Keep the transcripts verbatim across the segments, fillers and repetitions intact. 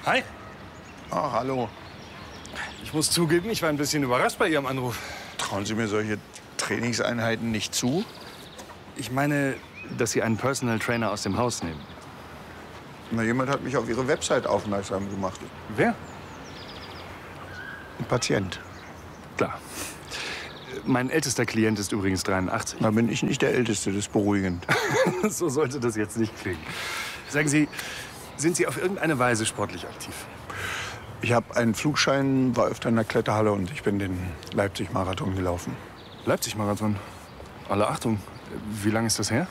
Hi. Ah, hallo. Ich muss zugeben, ich war ein bisschen überrascht bei Ihrem Anruf. Trauen Sie mir solche Trainingseinheiten nicht zu? Ich meine, dass Sie einen Personal Trainer aus dem Haus nehmen. Na, jemand hat mich auf Ihre Website aufmerksam gemacht. Wer? Ein Patient. Klar. Mein ältester Klient ist übrigens dreiundachtzig. Na, bin ich nicht der Älteste, das ist beruhigend. So sollte das jetzt nicht klingen. Sagen Sie, sind Sie auf irgendeine Weise sportlich aktiv? Ich habe einen Flugschein, war öfter in der Kletterhalle und ich bin den Leipzig-Marathon gelaufen. Leipzig-Marathon? Alle Achtung. Wie lange ist das her?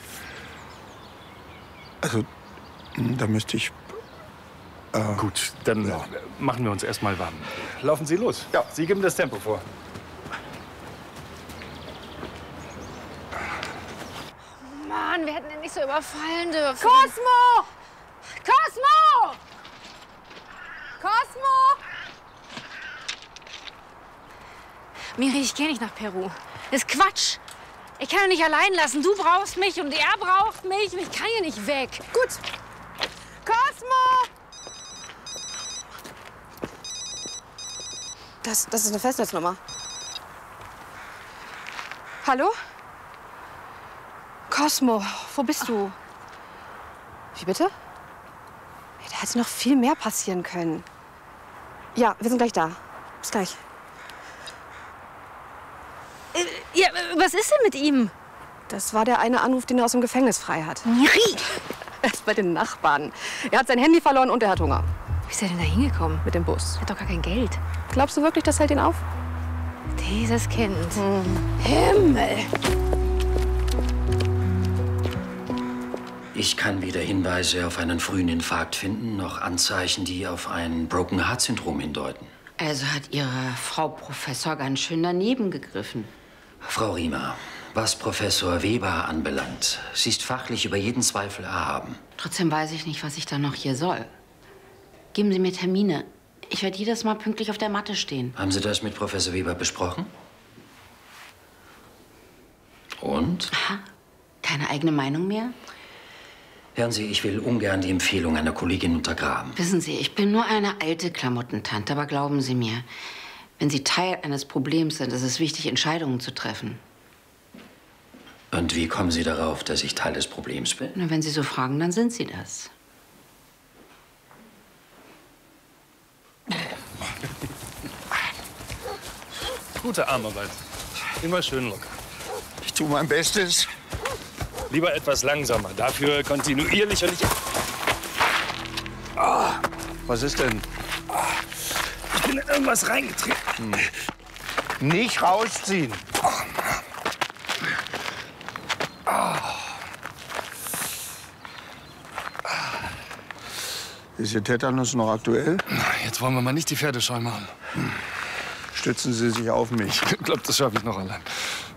Also, da müsste ich... Äh, Gut, dann ja. machen wir uns erst mal warm. Laufen Sie los. Ja. Sie geben das Tempo vor. Mann, wir hätten ihn nicht so überfallen dürfen. Cosmo! Cosmo! Cosmo! Miri, ich gehe nicht nach Peru. Das ist Quatsch. Ich kann ihn nicht allein lassen. Du brauchst mich und er braucht mich. Und ich kann hier nicht weg. Gut. Cosmo! Das, das ist eine Festnetznummer. Hallo? Cosmo, wo bist du? Wie bitte? Da hätte noch viel mehr passieren können. Ja, wir sind gleich da. Bis gleich. Äh, ja, was ist denn mit ihm? Das war der eine Anruf, den er aus dem Gefängnis frei hat. Miri! Er ist bei den Nachbarn. Er hat sein Handy verloren und er hat Hunger. Wie ist er denn da hingekommen? Mit dem Bus. Er hat doch gar kein Geld. Glaubst du wirklich, das hält ihn auf? Dieses Kind. Hm. Himmel! Ich kann weder Hinweise auf einen frühen Infarkt finden, noch Anzeichen, die auf ein Broken Heart Syndrom hindeuten. Also hat Ihre Frau Professor ganz schön daneben gegriffen. Frau Riemer, was Professor Weber anbelangt, sie ist fachlich über jeden Zweifel erhaben. Trotzdem weiß ich nicht, was ich da noch hier soll. Geben Sie mir Termine. Ich werde jedes Mal pünktlich auf der Matte stehen. Haben Sie das mit Professor Weber besprochen? Und? Aha. Keine eigene Meinung mehr? Hören Sie, ich will ungern die Empfehlung einer Kollegin untergraben. Wissen Sie, ich bin nur eine alte Klamottentante, aber glauben Sie mir, wenn Sie Teil eines Problems sind, ist es wichtig, Entscheidungen zu treffen. Und wie kommen Sie darauf, dass ich Teil des Problems bin? Na, wenn Sie so fragen, dann sind Sie das. Gute Armarbeit. Immer schön locker. Ich tue mein Bestes. Lieber etwas langsamer, dafür kontinuierlich und nicht... Oh, Was ist denn? ich bin in irgendwas reingetreten. Hm. Nicht rausziehen. Ist Ihr Tetanus noch aktuell? Jetzt wollen wir mal nicht die Pferde scheu machen. Stützen Sie sich auf mich. Ich glaube, das schaffe ich noch allein.